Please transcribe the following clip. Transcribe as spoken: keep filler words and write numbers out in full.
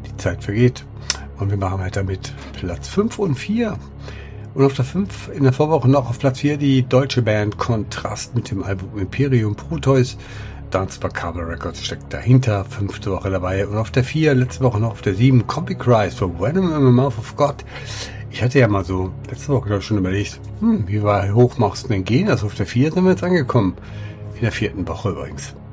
die Zeit vergeht. Und wir machen weiter mit Platz fünf und vier. Und auf der fünf in der Vorwoche noch auf Platz vier die deutsche Band Kontrast mit dem Album Imperium Proteus. Dance Macabre Records steckt dahinter, fünfte Woche dabei. Und auf der vier, letzte Woche noch auf der sieben, Copy Cries for Venom in the Mouth of God. Ich hatte ja mal so letzte Woche glaube ich schon überlegt, hm, wie weit hoch machst du denn gehen? Also auf der vier sind wir jetzt angekommen. In der vierten Woche übrigens.